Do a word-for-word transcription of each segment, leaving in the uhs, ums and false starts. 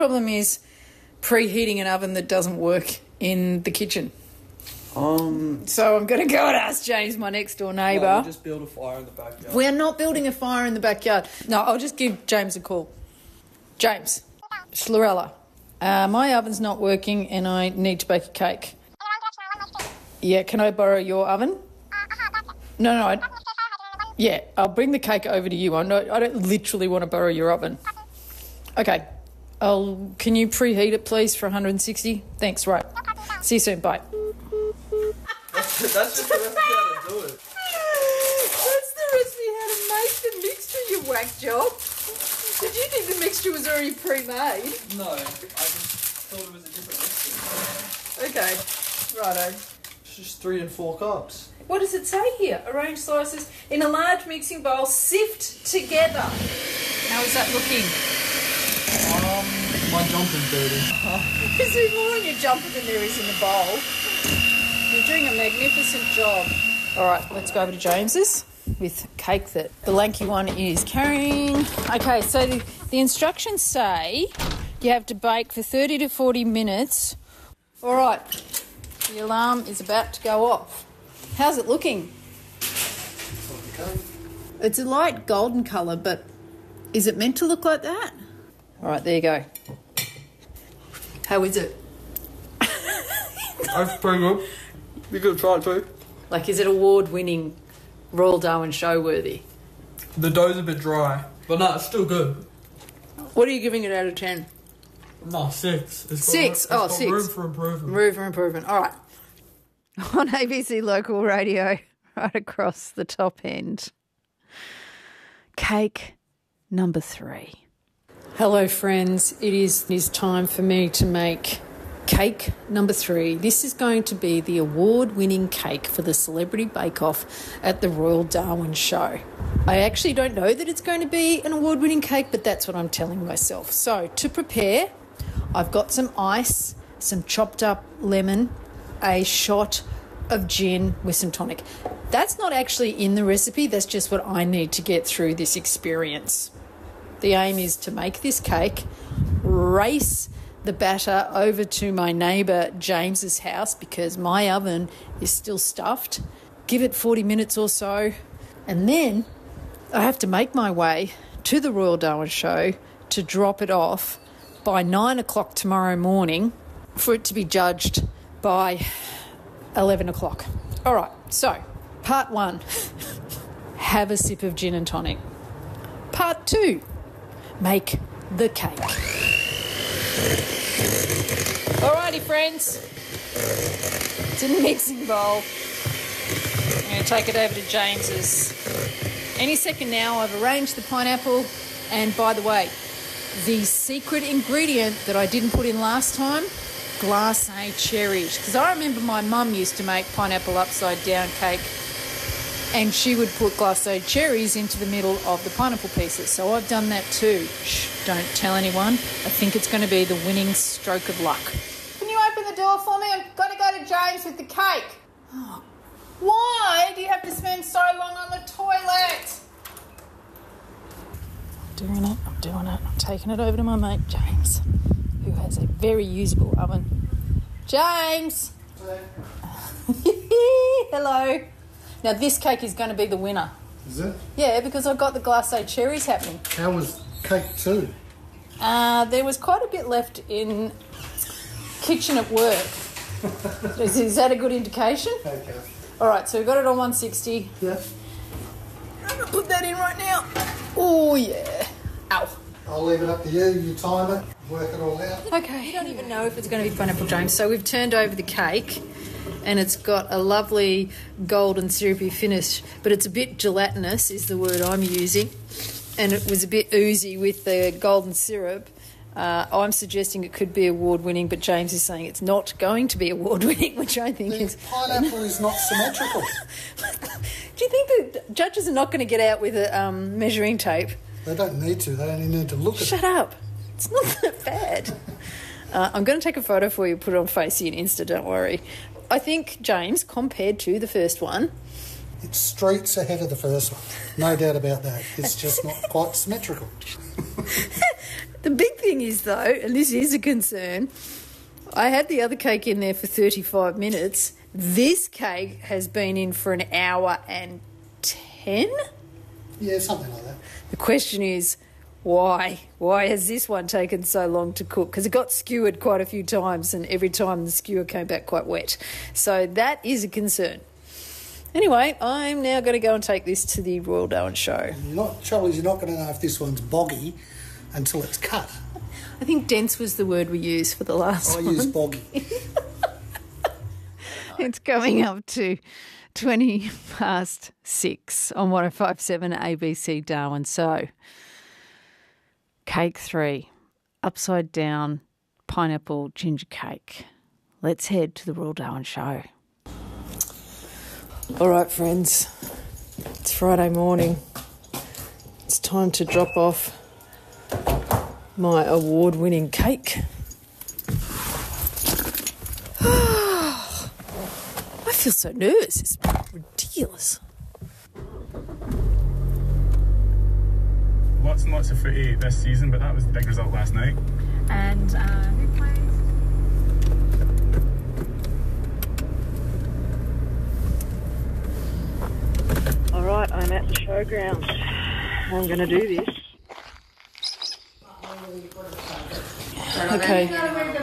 Problem is preheating an oven that doesn't work in the kitchen. Um, so I'm going to go and ask James, my next door neighbour. No, we'll just build a fire in the backyard. We're not building a fire in the backyard. No, I'll just give James a call. James, Schlorella, uh, my oven's not working and I need to bake a cake. Yeah, can I borrow your oven? No, no, I, yeah, I'll bring the cake over to you. I not, I don't literally want to borrow your oven. Okay, I'll, can you preheat it, please, for one hundred sixty? Thanks, right. See you soon, bye. That's, that's just the recipe how to do it. That's the recipe how to make the mixture, you whack job. Did you think the mixture was already pre-made? No, I just thought it was a different Okay, recipe. righto. It's just three and four cups. What does it say here? Arrange slices in a large mixing bowl, sift together. How is that looking? Um, my jumper's dirty. Oh, is there more in your jumper than there is in the bowl? You're doing a magnificent job. All right, let's go over to James's with cake that the lanky one is carrying. Okay, so the, the instructions say you have to bake for thirty to forty minutes. All right, the alarm is about to go off. How's it looking? It's a light golden colour, but is it meant to look like that? All right, there you go. How is it? That's pretty good. You could try it too. Like, is it award-winning Royal Darwin show worthy? The dough's a bit dry, but no, it's still good. What are you giving it out of ten? No, six. It's Six? Got, Oh, it's got six. room for improvement. Room for improvement. All right. On A B C Local Radio, right across the top end. Cake number three. Hello, friends. It is, it is time for me to make cake number three. This is going to be the award-winning cake for the Celebrity Bake Off at the Royal Darwin Show. I actually don't know that it's going to be an award-winning cake, but that's what I'm telling myself. So, to prepare, I've got some ice, some chopped up lemon, a shot of gin with some tonic. That's not actually in the recipe. That's just what I need to get through this experience. The aim is to make this cake, race the batter over to my neighbour James's house because my oven is still stuffed, give it forty minutes or so, and then I have to make my way to the Royal Darwin Show to drop it off by nine o'clock tomorrow morning for it to be judged by eleven o'clock. All right, so part one, have a sip of gin and tonic. Part two, make the cake. Alrighty, friends. It's in the mixing bowl. I'm going to take it over to James's. Any second now. I've arranged the pineapple. And by the way, the secret ingredient that I didn't put in last time, glacé cherries. Because I remember my mum used to make pineapple upside down cake and she would put glacé cherries into the middle of the pineapple pieces. So I've done that too. Shh, don't tell anyone. I think it's going to be the winning stroke of luck. Can you open the door for me? I've got to go to James with the cake. Oh, why do you have to spend so long on the toilet? I'm doing it, I'm doing it. I'm taking it over to my mate James, who has a very usable oven. James! Hello. Hello. Now, this cake is going to be the winner. Is it? Yeah, because I've got the glacé cherries happening. How was cake two? Uh, there was quite a bit left in kitchen at work. is, is that a good indication? Okay. All right, so we've got it on one sixty. Yeah. I'm going to put that in right now. Oh, yeah. Ow. I'll leave it up to you. You time it, work it all out. Okay, you don't even know if it's going to be pineapple, James. So we've turned over the cake and it's got a lovely golden syrupy finish, but it's a bit gelatinous is the word I'm using, and it was a bit oozy with the golden syrup. Uh, I'm suggesting it could be award-winning, but James is saying it's not going to be award-winning, which I think The is... pineapple is not symmetrical. Do you think the judges are not going to get out with a um, measuring tape? They don't need to. They only need to look at Shut it. up. It's not that bad. uh, I'm going to take a photo for you, put it on Facey and Insta, don't worry. I think, James, compared to the first one... It's streets ahead of the first one. No doubt about that. It's just not quite symmetrical. The big thing is, though, and this is a concern, I had the other cake in there for thirty-five minutes. This cake has been in for an hour and ten? Yeah, something like that. The question is, why? Why has this one taken so long to cook? Because it got skewered quite a few times, and every time the skewer came back quite wet. So that is a concern. Anyway, I'm now going to go and take this to the Royal Darwin show. You're not, trouble is you're not going to know if this one's boggy until it's cut. I think dense was the word we used for the last I one. use boggy. It's coming up to twenty past six on one oh five point seven A B C Darwin. So, cake three, upside down pineapple ginger cake. Let's head to the Royal Darwin show. All right, friends, it's Friday morning. It's time to drop off my award-winning cake. I feel so nervous. It's ridiculous. Lots and lots of footy this season, but that was the big result last night. And uh, who plays? All right, I'm at the showground. I'm going to do this. Okay.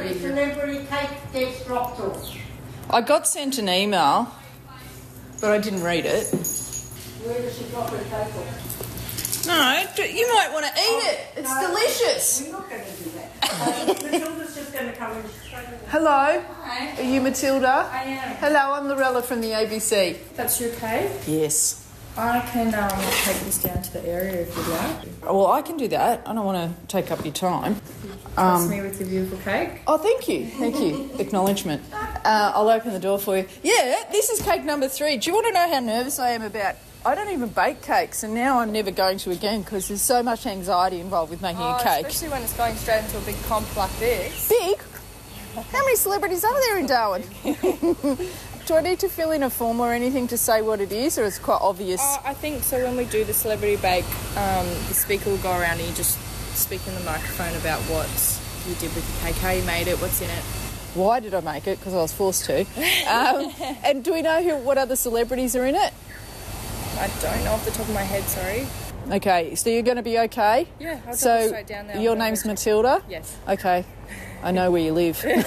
I got sent an email, but I didn't read it. Where does she drop her cake off? No, you might want to eat it. It's no, delicious. We're not going to do that. Uh, Matilda's just going to come in straight away. Hello. Hi. Are you Matilda? I am. Hello, I'm Lorella from the A B C. That's your cake? Yes. I can um, take this down to the area if you'd like. Well, I can do that. I don't want to take up your time. Trust Um, me with your beautiful cake. Oh, thank you. Thank you. Acknowledgement. Uh, I'll open the door for you. Yeah, this is cake number three. Do you want to know how nervous I am about... I don't even bake cakes, and now I'm never going to again because there's so much anxiety involved with making Oh, a cake. especially when it's going straight into a big comp like this. Big? How many celebrities are there in Darwin? Do I need to fill in a form or anything to say what it is, or it's quite obvious? Uh, I think so. When we do the celebrity bake, um, the speaker will go around and you just speak in the microphone about what you did with the cake, how you made it, what's in it. Why did I make it? Because I was forced to. Um, and do we know who, what other celebrities are in it? I don't know off the top of my head, sorry. Okay, so you're going to be okay? Yeah, I'll so drop it straight down there. your I'll name's go Matilda? Yes. Okay, I know where you live. At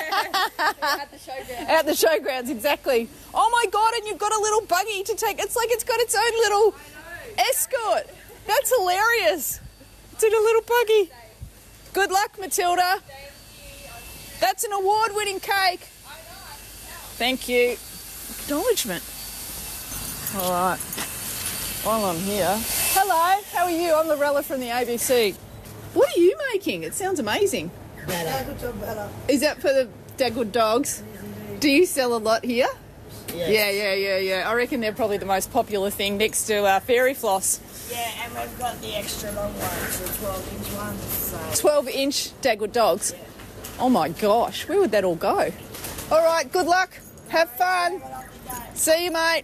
the showground. At the showgrounds, exactly. Oh my God, and you've got a little buggy to take. It's like it's got its own little escort. That's hilarious. It's in a little buggy. Good luck, Matilda. That's an award-winning cake. Thank you. Acknowledgement. All right. While I'm here. Hello, how are you? I'm Lorella from the A B C. What are you making? It sounds amazing. Is that for the Dagwood dogs? Do you sell a lot here? Yes. Yeah, yeah, yeah, yeah. I reckon they're probably the most popular thing next to uh, Fairy Floss. Yeah, and we've got the extra long ones, the twelve inch ones. So. twelve inch Dagwood dogs? Yeah. Oh my gosh, where would that all go? All right, good luck. Have fun. See you, mate.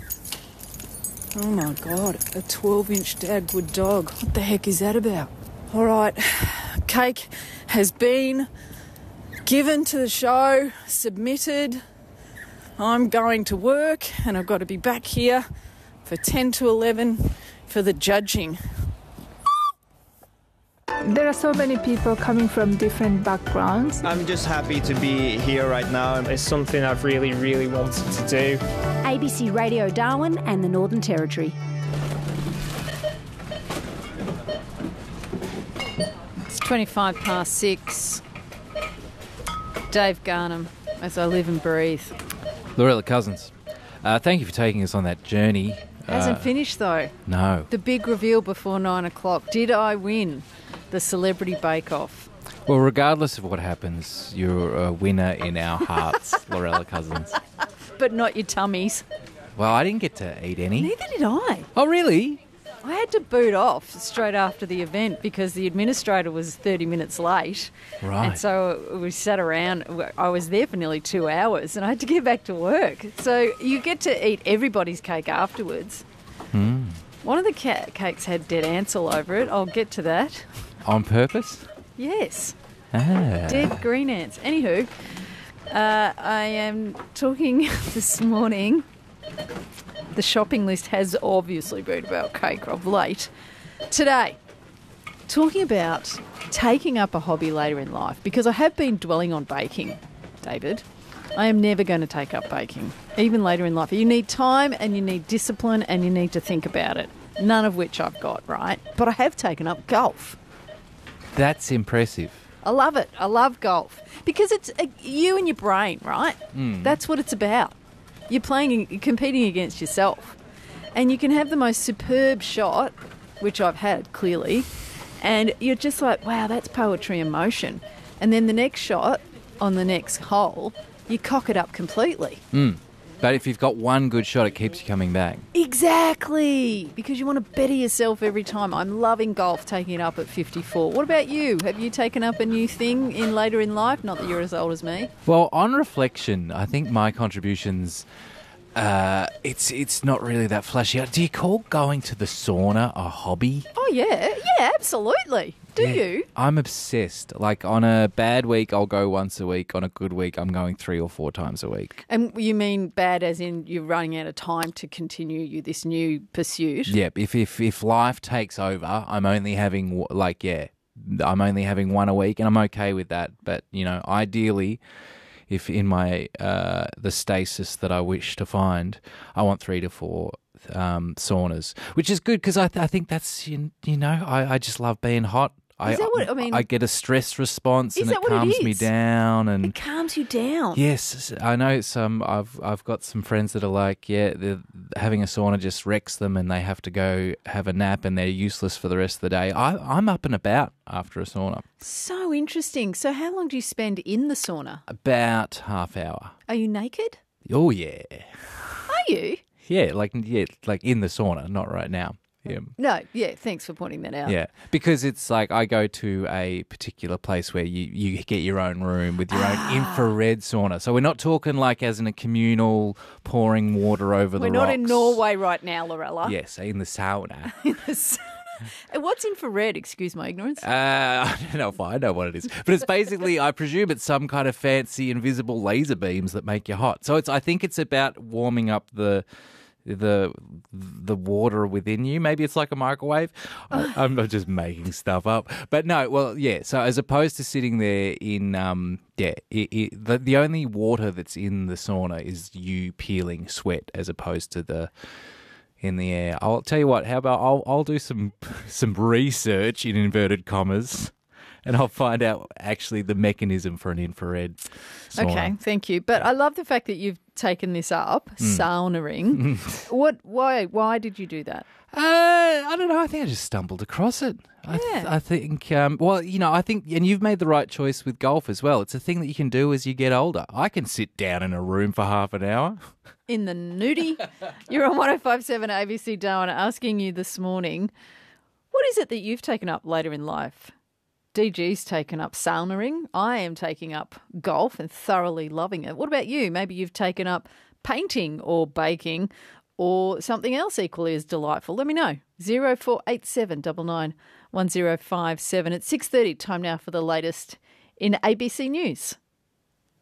Oh my God, a twelve inch Dagwood dog. What the heck is that about? All right, cake has been given to the show, submitted. I'm going to work and I've got to be back here for ten to eleven for the judging. There are so many people coming from different backgrounds. I'm just happy to be here right now. It's something I've really, really wanted to do. A B C Radio Darwin and the Northern Territory. It's twenty-five past six. Dave Garnham, as I live and breathe. Lorella Cousins, uh, thank you for taking us on that journey. Hasn't uh, finished though. No. The big reveal before nine o'clock. Did I win the Celebrity Bake Off? Well, regardless of what happens, you're a winner in our hearts, Lorella Cousins. But not your tummies. Well, I didn't get to eat any. Neither did I. Oh, really? I had to boot off straight after the event because the administrator was thirty minutes late. Right. And so we sat around. I was there for nearly two hours and I had to get back to work. So you get to eat everybody's cake afterwards. Mm. One of the ca- cakes had dead ants all over it. I'll get to that. On purpose? Yes. Ah. Dead green ants. Anywho, uh, I am talking this morning. The shopping list has obviously been about cake of late. Today, talking about taking up a hobby later in life, because I have been dwelling on baking, David. I am never going to take up baking, even later in life. You need time and you need discipline and you need to think about it, none of which I've got, right? But I have taken up golf. That's impressive. I love it. I love golf because it's uh, you and your brain, right? Mm. That's what it's about. You're playing, you're competing against yourself. And you can have the most superb shot, which I've had, clearly, and you're just like, wow, that's poetry in motion. And then the next shot on the next hole, you cock it up completely. Mm. But if you've got one good shot, it keeps you coming back. Exactly, because you want to better yourself every time. I'm loving golf, taking it up at fifty-four. What about you? Have you taken up a new thing in later in life? Not that you're as old as me. Well, on reflection, I think my contributions, uh, it's it's not really that flashy. Do you call going to the sauna a hobby? Oh, yeah. Yeah, absolutely. Do Yeah. you? I'm obsessed. Like, on a bad week, I'll go once a week. On a good week, I'm going three or four times a week. And you mean bad as in you're running out of time to continue you this new pursuit? Yeah, if, if, if life takes over, I'm only having, like, yeah, I'm only having one a week, and I'm okay with that. But, you know, ideally, if in my, uh, the stasis that I wish to find, I want three to four um, saunas, which is good because I, th- I think that's, you, you know, I, I just love being hot. Is that what, I mean, I get a stress response is and that it what it calms me is? down. And It calms you down. yes, I know some. I've I've got some friends that are like, yeah, they're, having a sauna just wrecks them, and they have to go have a nap, and they're useless for the rest of the day. I, I'm up and about after a sauna. So interesting. So how long do you spend in the sauna? About half hour. Are you naked? Oh yeah, Are you? yeah, like yeah, like in the sauna, not right now. Yeah. No, yeah, thanks for pointing that out. Yeah, because it's like I go to a particular place where you, you get your own room with your Ah. own infrared sauna. So we're not talking like as in a communal pouring water over We're the not rocks. in Norway right now, Lorella. Yes, in the sauna. And what's infrared? Excuse my ignorance. Uh, I don't know if I know what it is, but it's basically, I presume it's some kind of fancy invisible laser beams that make you hot. So it's, I think it's about warming up the the the water within you. Maybe it's like a microwave. I, I'm not just making stuff up, but no. Well, yeah. So as opposed to sitting there in, um, yeah, it, it, the the only water that's in the sauna is you peeling sweat, as opposed to the in the air. I'll tell you what. How about I'll I'll do some some research in inverted commas, and I'll find out actually the mechanism for an infrared sauna. Okay, thank you. But I love the fact that you've taken this up, Mm. saunaing. What? Why? Why did you do that? Uh, I don't know. I think I just stumbled across it. I, th- Yeah. I think, um, well, you know, I think, and you've made the right choice with golf as well. It's a thing that you can do as you get older. I can sit down in a room for half an hour. In the nudie. You're on one oh five point seven A B C Darwin, asking you this morning, what is it that you've taken up later in life? D G's taken up saunaing. I am taking up golf and thoroughly loving it. What about you? Maybe you've taken up painting or baking or something else equally as delightful. Let me know. zero four eight seven nine nine one zero five seven. It's six thirty. Time now for the latest in A B C News.